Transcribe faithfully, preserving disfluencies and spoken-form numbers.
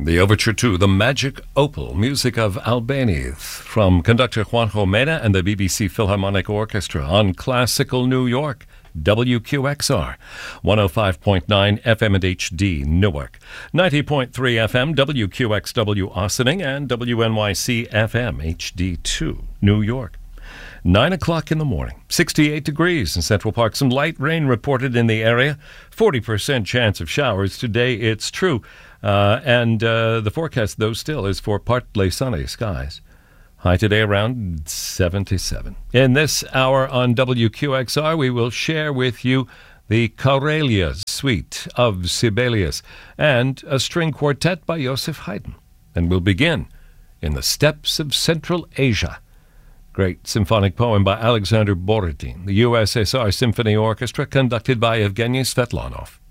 The overture to The Magic Opal, music of Albéniz, from conductor Juanjo Mena and the B B C Philharmonic Orchestra on Classical New York, W Q X R, one oh five point nine F M and H D Newark, ninety point three F M W Q X W Ossining, and W N Y C F M H D two New York. Nine o'clock in the morning, sixty-eight degrees in Central Park. Some light rain reported in the area, forty percent chance of showers. Today it's true. Uh, and uh, the forecast, though, still is for partly sunny skies. High today around seventy-seven. In this hour on W Q X R, we will share with you the Karelia Suite of Sibelius and a string quartet by Joseph Haydn. And we'll begin in the steppes of Central Asia. Great symphonic poem by Alexander Borodin, the U S S R Symphony Orchestra, conducted by Evgeny Svetlanov.